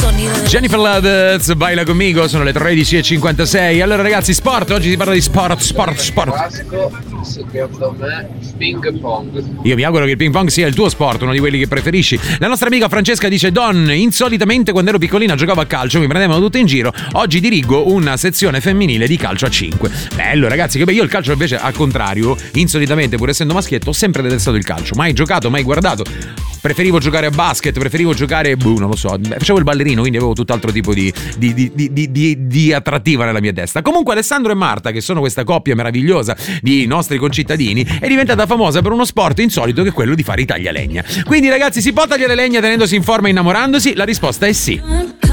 Jennifer Lopez, baila conmigo, sono le 13:56. Allora ragazzi, sport, oggi si parla di sport. Secondo me ping pong. Io mi auguro che il ping pong sia il tuo sport, uno di quelli che preferisci. La nostra amica Francesca dice: Don, insolitamente quando ero piccolina giocavo a calcio, mi prendevano tutte in giro. Oggi dirigo una sezione femminile di calcio a 5. Bello ragazzi, che bello. Io il calcio invece al contrario, insolitamente pur essendo maschietto, ho sempre detestato il calcio. Mai giocato, mai guardato. Preferivo giocare a basket, preferivo giocare, non lo so, facevo il ballerino, quindi avevo tutt'altro tipo di attrattiva nella mia testa. Comunque Alessandro e Marta, che sono questa coppia meravigliosa di nostri concittadini, è diventata famosa per uno sport insolito che è quello di fare i taglialegna. Quindi ragazzi, si può tagliare legna tenendosi in forma e innamorandosi? La risposta è sì.